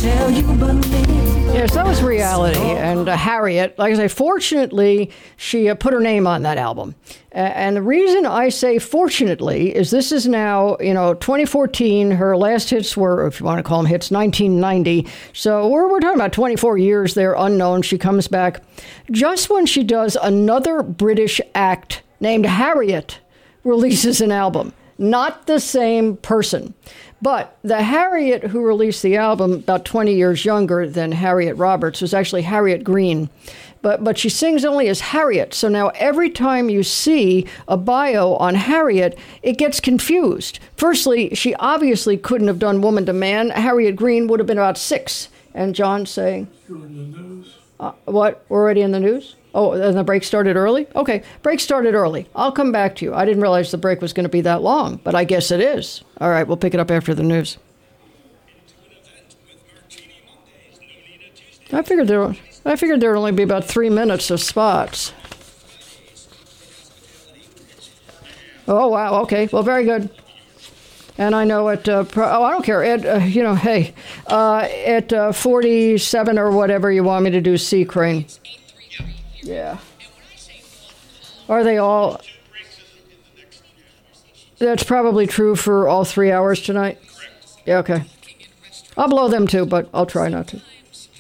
tell you but me. Yes, that was Reality. And Harriet, like I say, fortunately, she put her name on that album. And the reason I say fortunately is this is now, 2014. Her last hits were, if you want to call them hits, 1990. So we're talking about 24 years there, unknown. She comes back just when she does another British act named Harriet releases an album. Not the same person. But the Harriet who released the album, about 20 years younger than Harriet Roberts, was actually Harriet Green. But she sings only as Harriet. So now every time you see a bio on Harriet, it gets confused. Firstly, she obviously couldn't have done Woman to Man. Harriet Green would have been about 6. And John saying, You're in the news. What? We're already in the news? Oh, and the break started early? Okay, break started early. I'll come back to you. I didn't realize the break was going to be that long, but I guess it is. All right, we'll pick it up after the news. I figured there'd only be about 3 minutes of spots. Oh, wow, okay. Well, very good. And I know at, I don't care, at 47 or whatever you want me to do C Crane. Yeah. Are they all? That's probably true for all 3 hours tonight. Yeah, okay. I'll blow them too, but I'll try not to.